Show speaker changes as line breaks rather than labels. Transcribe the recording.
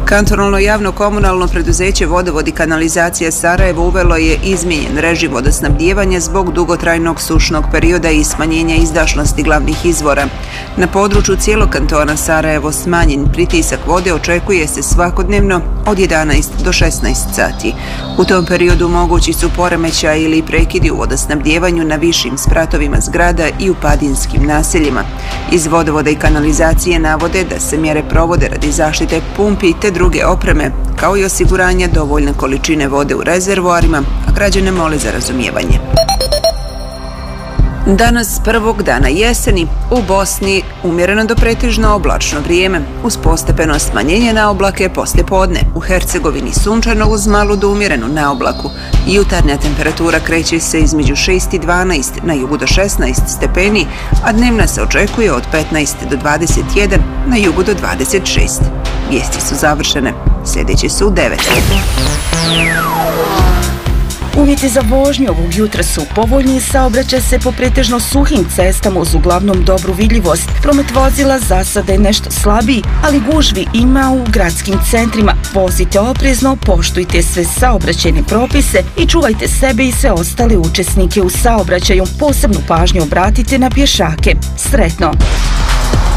Kantonalno javno komunalno preduzeće Vodovod i kanalizacija Sarajevo uvelo je izmijenjen režim vodosnabdijevanja zbog dugotrajnog sušnog perioda i smanjenja izdašnosti glavnih izvora. Na području cijelog kantona Sarajevo smanjen pritisak vode očekuje se svakodnevno od 11 do 16 sati. U tom periodu mogući su poremećaji ili prekidi u vodosnabdijevanju na višim spratovima zgrada i u padinskim naseljima. Iz Vodovoda i kanalizacije navode da se mjere provode radi zaštite pumpi te druge opreme, kao i osiguranja dovoljne količine vode u rezervoarima, a građane mole za razumijevanje. Danas, prvog dana jeseni, u Bosni umjereno do pretežno oblačno vrijeme, uz postepeno smanjenje na oblake poslijepodne. U Hercegovini sunčano uz malu do umjerenu na oblaku. Jutarnja temperatura kreće se između 6 i 12, na jugu do 16 stepeni, a dnevna se očekuje od 15 do 21, na jugu do 26. Vijesti su završene. Sljedeće su u 9.
Uvjeti za vožnju ovog jutra su povoljni, saobraćaj se po pretežno suhim cestama uz uglavnom dobru vidljivost. Promet vozila za sada je nešto slabiji, ali gužvi ima u gradskim centrima. Vozite oprezno, poštujte sve saobraćajne propise i čuvajte sebe i sve ostale učesnike u saobraćaju. Posebnu pažnju obratite na pješake. Sretno!